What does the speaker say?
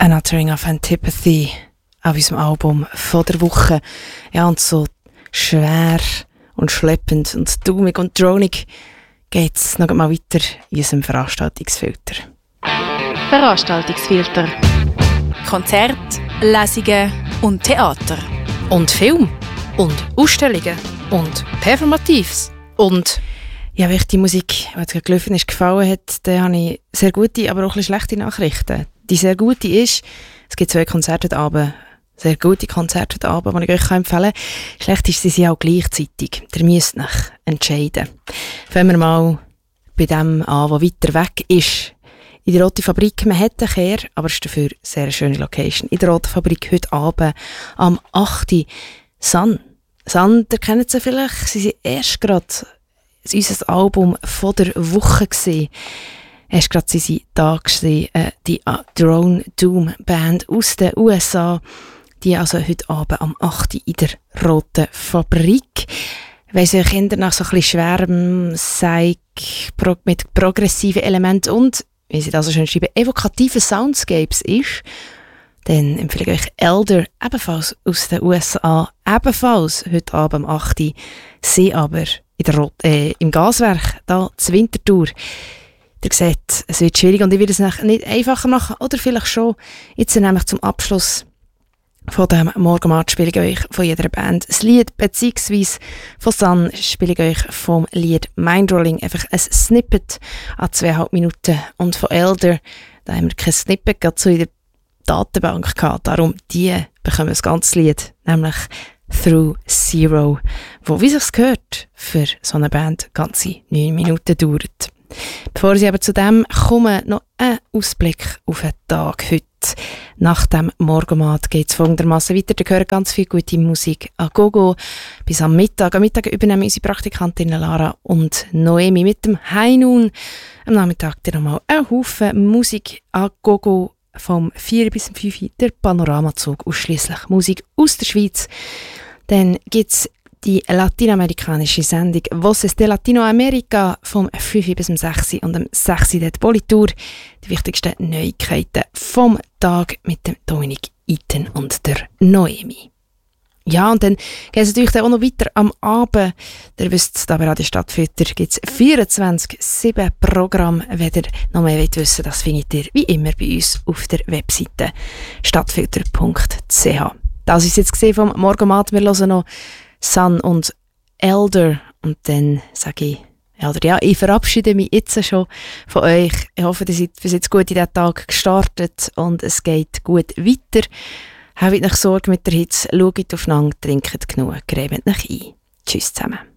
An Uttering of Antipathy auf unserem Album von der Woche. Ja, und so schwer und schleppend und daumig und dronig geht es noch mal weiter in unserem Veranstaltungsfilter. Veranstaltungsfilter. Konzerte, Lesungen und Theater. Und Film. Und Ausstellungen. Und Performatives. Und ja, wenn euch die Musik, die gerade gelaufen ist, gefallen hat, dann habe ich sehr gute, aber auch ein bisschen schlechte Nachrichten. Die sehr gute ist, es gibt 2 Konzerte heute Abend, sehr gute Konzerte heute Abend, die ich euch empfehlen kann. Schlecht ist, sie sind auch gleichzeitig. Ihr müsst euch entscheiden. Fangen wir mal bei dem an, der weiter weg ist. In der Roten Fabrik, man hat einen Kehr, aber es ist dafür eine sehr schöne Location. In der Roten Fabrik heute Abend am 8. Sun. Sun, ihr kennt sie vielleicht, sie sind erst gerade unser Album von der Woche gesehen. Erst gerade sind sie da gesehen, die Drone Doom Band aus den USA, die also heute Abend am 8. in der Roten Fabrik. Weil sie Kinder nach so ein bisschen schwerem Psych mit progressiven Elementen und, wie sie das so schön schreiben, evokativen Soundscapes ist, dann empfehle ich euch Elder, ebenfalls aus den USA, ebenfalls heute Abend am 8. Sie aber im Gaswerk, da zur Winterthur. Ihr seht, es wird schwierig und ich werde es nicht einfacher machen, oder vielleicht schon. Jetzt nämlich zum Abschluss von diesem Morgenmarkt spiele ich euch von jeder Band ein Lied, beziehungsweise von Sun spiele ich euch vom Lied Mindrolling einfach ein Snippet an 2,5 Minuten und von Elder, da haben wir kein Snippet gerade so in der Datenbank gehabt, darum die bekommen das ganze Lied, nämlich Through Zero, wo, wie sich's gehört, für so eine Band ganze 9 Minuten dauert. Bevor ich aber zu dem komme, noch ein Ausblick auf den Tag heute. Nach dem Morgenmat geht es folgendermaßen weiter. Da hören ganz viel gute Musik an Gogo. Bis am Mittag. Am Mittag übernehmen unsere Praktikantinnen Lara und Noemi mit dem High Noon. Am Nachmittag dann nochmal ein Haufen Musik an Gogo. Vom 4 bis 5 der Panoramazug, ausschliesslich Musik aus der Schweiz. Dann gibt es die latinamerikanische Sendung «Voces de Latinoamerica» vom 5 bis 6 und am 6 die Politur. Die wichtigsten Neuigkeiten vom Tag mit dem Dominik Iten und der Noemi. Ja, und dann geht es natürlich auch noch weiter am Abend. Ihr wisst, da bei Radio Stadtfilter gibt es 24/7 Programm. Wenn ihr noch mehr wissen wollt, das findet ihr wie immer bei uns auf der Webseite stadtfilter.ch. Das ist jetzt gesehen vom Morgenmat. Wir hören noch Sun und Elder. Und dann sage ich, Elder, ja, ich verabschiede mich jetzt schon von euch. Ich hoffe, ihr seid bis jetzt gut in diesen Tag gestartet und es geht gut weiter. Habt nicht Sorge mit der Hitze, schaut aufeinander, trinkt genug, cremet euch ein. Tschüss zusammen.